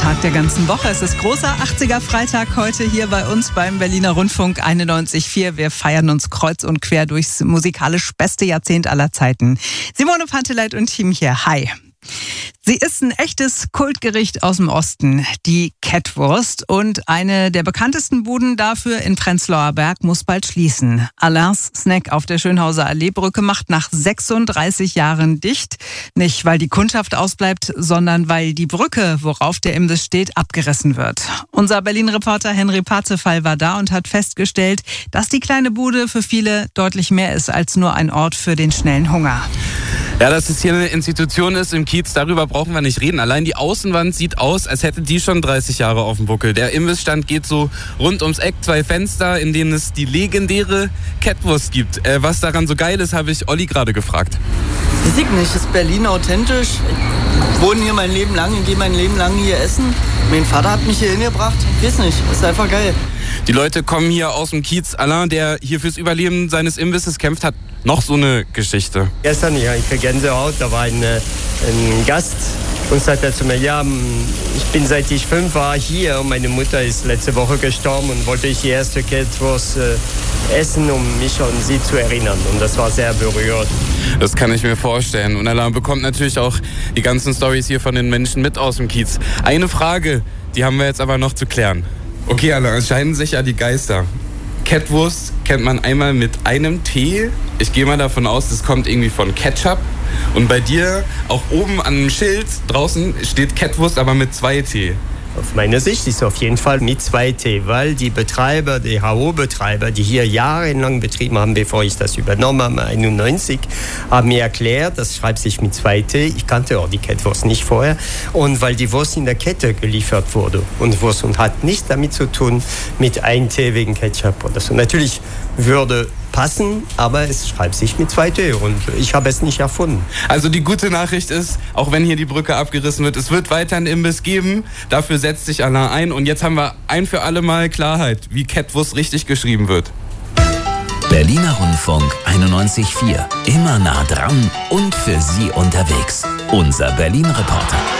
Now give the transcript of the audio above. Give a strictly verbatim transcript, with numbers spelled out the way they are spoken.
Tag der ganzen Woche. Es ist großer achtziger Freitag heute hier bei uns beim Berliner Rundfunk einundneunzig Komma vier. Wir feiern uns kreuz und quer durchs musikalisch beste Jahrzehnt aller Zeiten. Simone Panteleit und Team hier. Hi. Sie ist ein echtes Kultgericht aus dem Osten, die Kettwurst. Und eine der bekanntesten Buden dafür in Prenzlauer Berg muss bald schließen. Alains Snack auf der Schönhauser Alleebrücke macht nach sechsunddreißig Jahren dicht. Nicht, weil die Kundschaft ausbleibt, sondern weil die Brücke, worauf der Imbiss steht, abgerissen wird. Unser Berlin-Reporter Henry Parzefall war da und hat festgestellt, dass die kleine Bude für viele deutlich mehr ist als nur ein Ort für den schnellen Hunger. Ja, dass es hier eine Institution ist im Kiez, darüber brauchen wir nicht reden. Allein die Außenwand sieht aus, als hätte die schon dreißig Jahre auf dem Buckel. Der Imbissstand geht so rund ums Eck, zwei Fenster, in denen es die legendäre Kettwurst gibt. Äh, was daran so geil ist, habe ich Olli gerade gefragt. Weiß ich nicht, ist Berlin authentisch? Ich wohne hier mein Leben lang, ich gehe mein Leben lang hier essen. Mein Vater hat mich hier hingebracht, ich weiß nicht, ist einfach geil. Die Leute kommen hier aus dem Kiez. Alain, der hier fürs Überleben seines Imbisses kämpft, hat noch so eine Geschichte. Gestern, ja, ich kriege Gänsehaut, da war ein, ein Gast und sagte zu mir, ja, ich bin seit ich fünf war hier und meine Mutter ist letzte Woche gestorben und wollte ich die erste Kettwurst äh, essen, um mich an sie zu erinnern. Und das war sehr berührend. Das kann ich mir vorstellen. Und Alain bekommt natürlich auch die ganzen Storys hier von den Menschen mit aus dem Kiez. Eine Frage, die haben wir jetzt aber noch zu klären. Okay, Alain, es scheiden sich ja die Geister. Kettwurst kennt man einmal mit einem T. Ich gehe mal davon aus, das kommt irgendwie von Ketchup. Und bei dir, auch oben an dem Schild draußen, steht Kettwurst, aber mit zwei T. Auf meine Sicht ist es auf jeden Fall mit zwei T, weil die Betreiber, die H O-Betreiber, die hier jahrelang betrieben haben, bevor ich das übernommen habe, einundneunzig, haben mir erklärt, das schreibt sich mit zwei T. Ich kannte auch die Kettwurst nicht vorher. Und weil die Wurst in der Kette geliefert wurde. Und Wurst und hat nichts damit zu tun mit ein T wegen Ketchup oder so. Natürlich würde passen, aber es schreibt sich mit zwei T und ich habe es nicht erfunden. Also die gute Nachricht ist, auch wenn hier die Brücke abgerissen wird, es wird weiter einen Imbiss geben. Dafür setzt sich Alain ein und jetzt haben wir ein für alle Mal Klarheit, wie Kettwurst richtig geschrieben wird. Berliner Rundfunk einundneunzig Komma vier. Immer nah dran und für Sie unterwegs. Unser Berlin-Reporter.